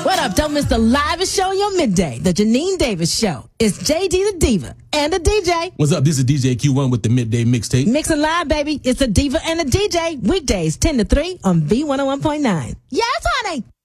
What up? Don't miss the livest show on your midday, the Janine Davis Show. It's JD the Diva and the DJ. What's up? This is DJ Q1 with the Midday Mixtape. Mixing live, baby. It's the Diva and the DJ. Weekdays 10 to 3 on B101.9. Yes, honey.